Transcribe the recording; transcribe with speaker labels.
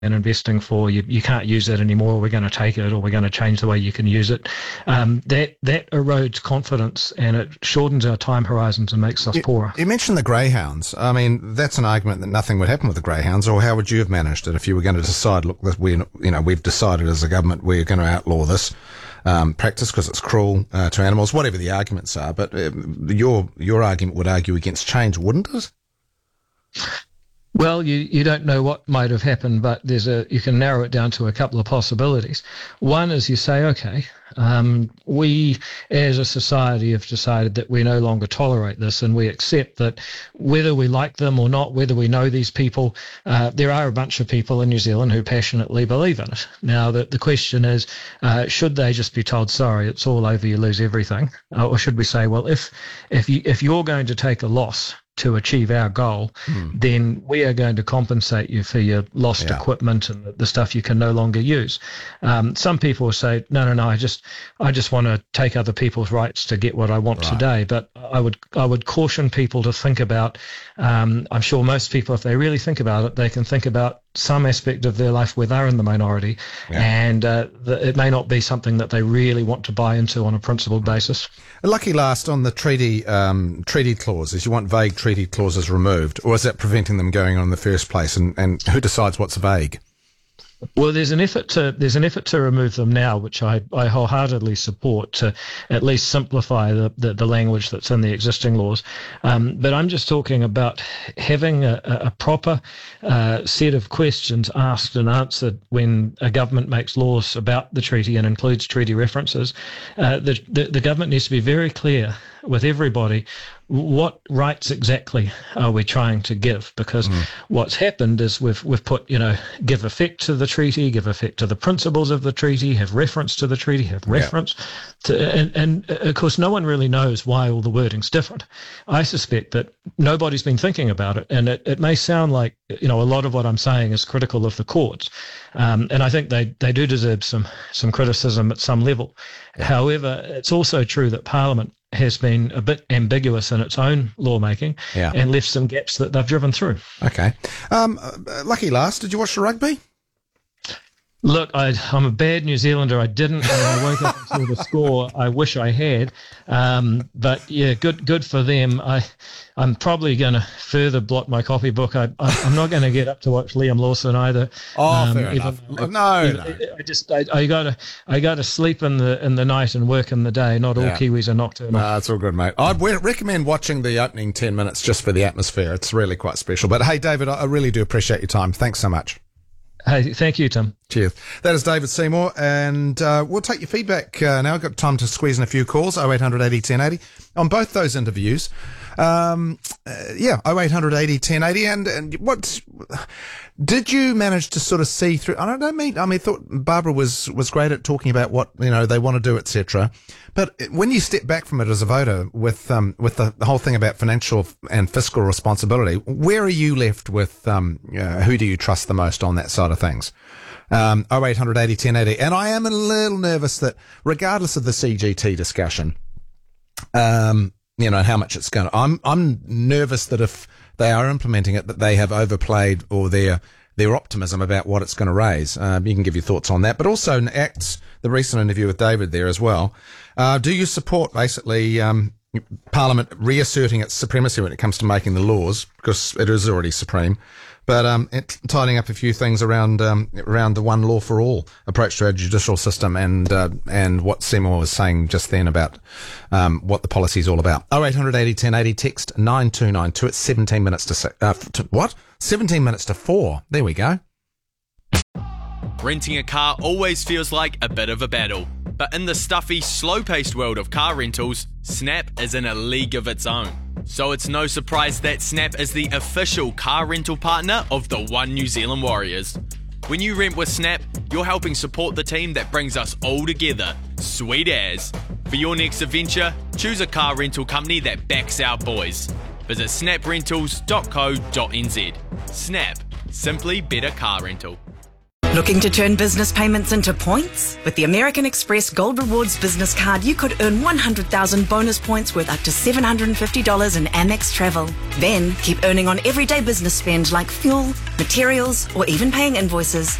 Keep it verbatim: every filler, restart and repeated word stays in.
Speaker 1: and investing for, you, you can't use it anymore, we're going to take it, or we're going to change the way you can use it. Um, that that erodes confidence, and it shortens our time horizons and makes us
Speaker 2: you,
Speaker 1: poorer.
Speaker 2: You mentioned the greyhounds. I mean, that's an argument that nothing would happen with the greyhounds, or how would you have managed it if you were going to decide, look, we, you know, we've decided as a government we're going to outlaw this um, practice because it's cruel uh, to animals, whatever the arguments are. But uh, your your argument would argue against change, wouldn't it?
Speaker 1: Well, you, you don't know what might have happened, but there's a you can narrow it down to a couple of possibilities. One is you say, okay, um, we as a society have decided that we no longer tolerate this, and we accept that whether we like them or not, whether we know these people, uh, there are a bunch of people in New Zealand who passionately believe in it. Now, the, the question is, uh, should they just be told, sorry, it's all over, you lose everything? Uh, or should we say, well, if if you if you're going to take a loss to achieve our goal, hmm. then we are going to compensate you for your lost yeah. equipment and the, the stuff you can no longer use. Um, some people say, no, no, no, I just, I just want to take other people's rights to get what I want right. today. But I would, I would caution people to think about. Um, I'm sure most people, if they really think about it, they can think about some aspect of their life where they're in the minority, yeah. and uh, the, it may not be something that they really want to buy into on a principled basis.
Speaker 2: A lucky last on the treaty um, treaty clauses. You want vague treaty clauses removed, or is that preventing them going on in the first place? And, and who decides what's vague?
Speaker 1: Well, there's an effort to there's an effort to remove them now, which I, I wholeheartedly support, to at least simplify the, the, the language that's in the existing laws. Um, but I'm just talking about having a, a proper uh, set of questions asked and answered when a government makes laws about the treaty and includes treaty references. Uh, the, the the government needs to be very clear with everybody, what rights exactly are we trying to give? Because mm. what's happened is we've we've put, you know, give effect to the treaty, give effect to the principles of the treaty, have reference to the treaty, have reference yeah. to, and, and of course no one really knows why all the wording's different. I suspect that nobody's been thinking about it, and it, it may sound like, you know, a lot of what I'm saying is critical of the courts, um, and I think they, they do deserve some some criticism at some level. Yeah. However, it's also true that Parliament has been a bit ambiguous in its own lawmaking yeah. and left some gaps that they've driven through.
Speaker 2: Okay. Um, uh, lucky last, did you watch the rugby?
Speaker 1: Look, I, I'm a bad New Zealander. I didn't, and I woke up and saw the score. I wish I had. Um, but, yeah, good good for them. I, I'm probably going to further blot my copybook. I, I, I'm not going to get up to watch Liam Lawson either.
Speaker 2: Oh, um, fair enough. I, no,
Speaker 1: even,
Speaker 2: no.
Speaker 1: I just, I, I got to I got to sleep in the in the night and work in the day. Not all yeah. Kiwis are nocturnal.
Speaker 2: No, it's all good, mate. I'd re- recommend watching the opening ten minutes just for the atmosphere. It's really quite special. But, hey, David, I really do appreciate your time. Thanks so much.
Speaker 1: Hey, thank you, Tim.
Speaker 2: Cheers. That is David Seymour, and uh, we'll take your feedback uh, now. I've got time to squeeze in a few calls, oh eight hundred eighty ten eighty, on both those interviews. Um, uh, yeah, oh eight hundred eighty ten eighty, and, and what did you manage to sort of see through? I don't mean, I mean, I thought Barbara was, was great at talking about what, you know, they want to do, et cetera. But when you step back from it as a voter with, um, with the, the whole thing about financial and fiscal responsibility, where are you left with, um, uh, who do you trust the most on that side of things? Um, oh eight hundred eighty ten eighty. And I am a little nervous that regardless of the C G T discussion, um, you know, how much it's going to, I'm, I'm nervous that if they are implementing it, that they have overplayed or their, their optimism about what it's going to raise. Um, you can give your thoughts on that, but also in Acts, the recent interview with David there as well. Uh, do you support basically, um, Parliament reasserting its supremacy when it comes to making the laws, because it is already supreme, but um, it, tidying up a few things around um, around the one law for all approach to our judicial system, and uh, and what Seymour was saying just then about um, what the policy is all about. oh eight hundred eighty ten eighty, text nine two nine two. It's seventeen minutes to, uh, to what? seventeen minutes to four. There we go.
Speaker 3: Renting a car always feels like a bit of a battle. But in the stuffy, slow-paced world of car rentals, Snap is in a league of its own. So it's no surprise that Snap is the official car rental partner of the One New Zealand Warriors. When you rent with Snap, you're helping support the team that brings us all together. Sweet as. For your next adventure, choose a car rental company that backs our boys. Visit snap rentals dot co dot n z. Snap. Simply better car rental.
Speaker 4: Looking to turn business payments into points? With the American Express Gold Rewards business card, you could earn one hundred thousand bonus points worth up to seven hundred fifty dollars in Amex travel. Then keep earning on everyday business spend like fuel, materials, or even paying invoices.